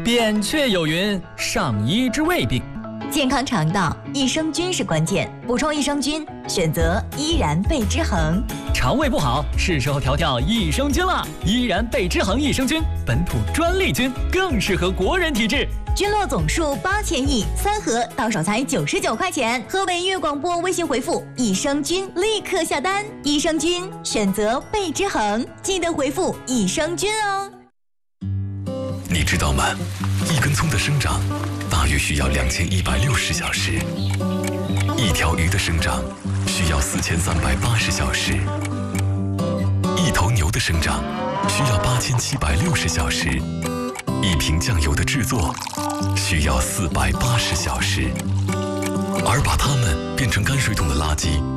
扁鹊有云：上医治未病。 健康肠道，益生菌是关键。补充益生菌，选择依然贝之恒。 肠胃不好，是时候调调益生菌了。依然贝之恒益生菌，本土专利菌，更适合国人体质。 菌落总数8000亿，3盒到手才99块钱。河北音乐广播微信回复益生菌，立刻下单。益生菌选择贝之恒，记得回复益生菌哦。 你知道吗？一根葱的生长大约需要2160小时，一条鱼的生长需要4380小时，一头牛的生长需要8760小时，一瓶酱油的制作需要480小时，而把它们变成泔水桶的垃圾